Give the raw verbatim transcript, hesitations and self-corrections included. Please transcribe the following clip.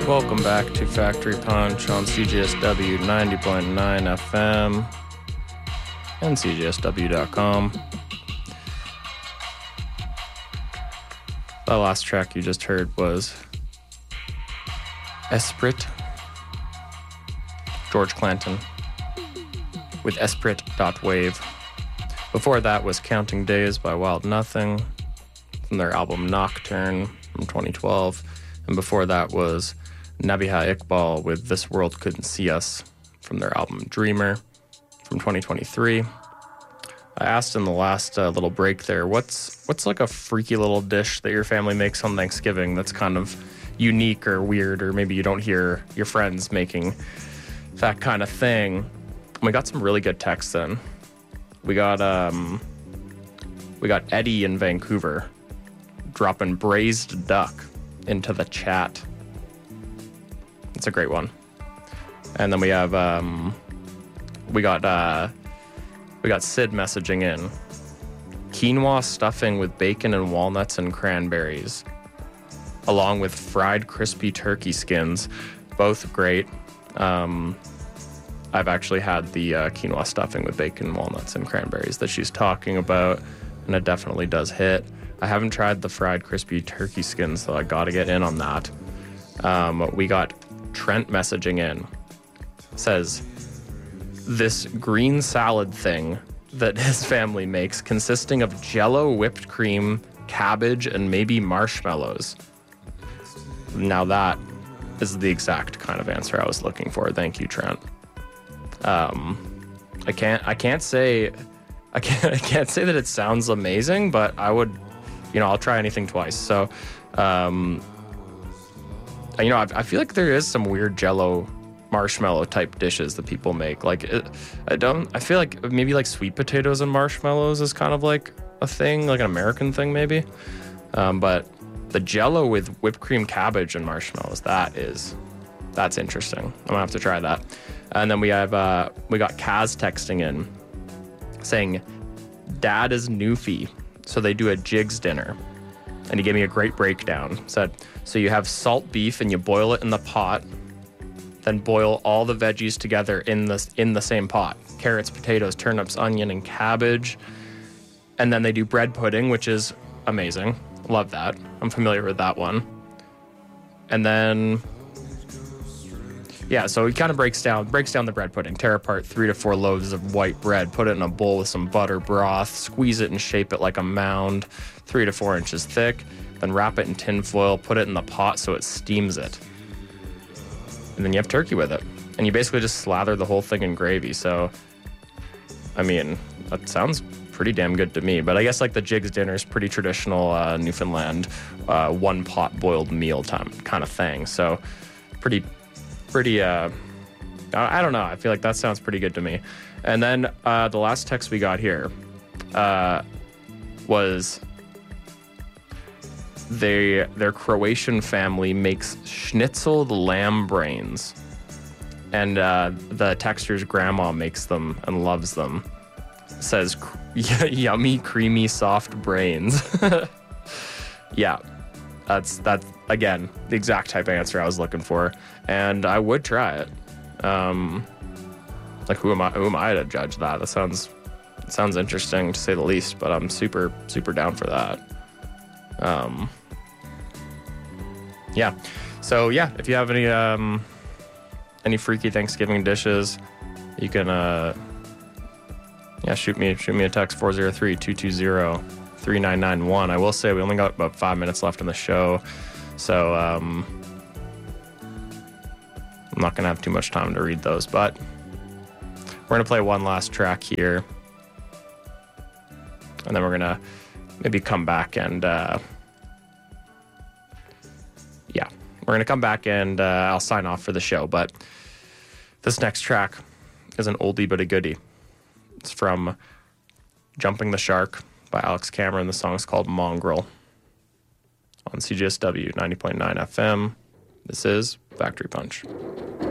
Welcome back to Factory Punch on C J S W ninety point nine F M and C J S W dot com. The last track you just heard was Esprit, George Clanton, with Esprit.wave. Before that was Counting Days by Wild Nothing from their album Nocturne from twenty twelve. And before that was Nabiha Iqbal with This World Couldn't See Us from their album Dreamer from twenty twenty-three. I asked in the last uh, little break there, what's what's like a freaky little dish that your family makes on Thanksgiving that's kind of unique or weird, or maybe you don't hear your friends making that kind of thing. And we got some really good texts in. We got um, we got Eddie in Vancouver dropping braised duck into the chat. It's a great one. And then we have um, we got uh, we got Sid messaging in quinoa stuffing with bacon and walnuts and cranberries, along with fried crispy turkey skins. Both great. Um, I've actually had the uh, quinoa stuffing with bacon, walnuts, and cranberries that she's talking about, and it definitely does hit. I haven't tried the fried crispy turkey skins, so I got to get in on that. Um, we got Trent messaging in. Says, this green salad thing that his family makes consisting of Jell-O, whipped cream, cabbage, and maybe marshmallows. Now that is the exact kind of answer I was looking for. Thank you, Trent. Um, I can't, I can't say, I can't, I can't say that it sounds amazing, but I would, you know, I'll try anything twice. So, um, you know, I, I feel like there is some weird Jell-O marshmallow type dishes that people make. Like, it, I don't, I feel like maybe like sweet potatoes and marshmallows is kind of like a thing, like an American thing maybe. Um, but the Jell-O with whipped cream, cabbage, and marshmallows, that is, that's interesting. I'm gonna have to try that. And then we have, uh, we got Kaz texting in saying, Dad is Newfie, so they do a jigs dinner. And he gave me a great breakdown. Said, so you have salt beef and you boil it in the pot, then boil all the veggies together in the, in the same pot. Carrots, potatoes, turnips, onion, and cabbage. And then they do bread pudding, which is amazing. Love that. I'm familiar with that one. And then, yeah, so he kind of breaks down breaks down the bread pudding. Tear apart three to four loaves of white bread, put it in a bowl with some butter broth, squeeze it and shape it like a mound, three to four inches thick, then wrap it in tin foil, put it in the pot so it steams it. And then you have turkey with it. And you basically just slather the whole thing in gravy. So, I mean, that sounds pretty damn good to me. But I guess like the jigs dinner is pretty traditional uh, Newfoundland, uh, one pot boiled meal time kind of thing. So pretty, pretty, uh, I don't know. I feel like that sounds pretty good to me. And then uh, the last text we got here uh, was they, their Croatian family makes schnitzeled lamb brains. And uh, the texter's grandma makes them and loves them. Says, yummy, creamy, soft brains. Yeah, that's, that's, again, the exact type of answer I was looking for. And I would try it. Um, like, who am I, who am I to judge that? That sounds, sounds interesting, to say the least, but I'm super, super down for that. Um, yeah. So, yeah, if you have any, um, any freaky Thanksgiving dishes, you can, uh, yeah, shoot me shoot me a text, four oh three, two two zero, three nine nine one. I will say we only got about five minutes left in the show, so um, I'm not going to have too much time to read those, but we're going to play one last track here, and then we're going to maybe come back and, uh, yeah, we're going to come back and uh, I'll sign off for the show, but this next track is an oldie but a goodie. It's from Jumping the Shark by Alex Cameron. The song's called Mongrel on C J S W ninety point nine F M. This is Factory Punch.